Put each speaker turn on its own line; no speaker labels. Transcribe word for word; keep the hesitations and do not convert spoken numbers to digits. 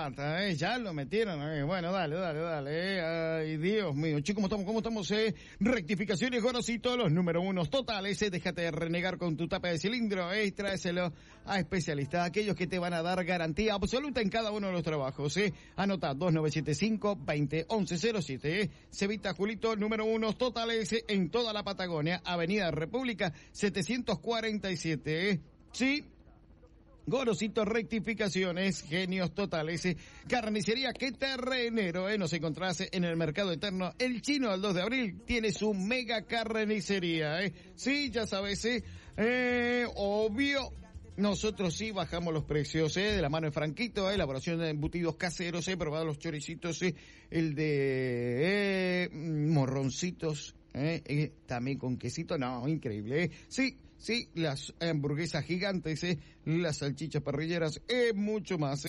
plata, ¿eh? Ya lo metieron, ¿eh? Bueno, dale, dale, dale, ¿eh? Ay, Dios mío. Chicos, ¿cómo estamos? ¿Cómo estamos, eh? Rectificaciones, Gorosito, los número unos totales, ¿eh? Déjate de renegar con tu tapa de cilindro, ¿eh? Tráeselo a especialistas, aquellos que te van a dar garantía absoluta en cada uno de los trabajos, ¿eh? Anota dos nueve siete cinco, dos cero, once cero siete, ¿eh? Cevita Julito, número unos totales, ¿eh? En toda la Patagonia, Avenida República, setecientos cuarenta y siete, ¿eh? Sí. Gorosito, rectificaciones, genios totales, eh. Carnicería Que Terrenero, eh. Nos encontrás en el Mercado Eterno. El Chino al dos de abril tiene su mega carnicería, eh. Sí, ya sabes, eh. eh obvio. Nosotros sí bajamos los precios, eh, de la mano de Franquito, eh, elaboración de embutidos caseros, eh, probado los choricitos, eh, el de eh, morroncitos, eh, eh, también con quesito, no, increíble, eh. Sí, sí, las hamburguesas gigantes, eh, las salchichas parrilleras, eh, mucho más.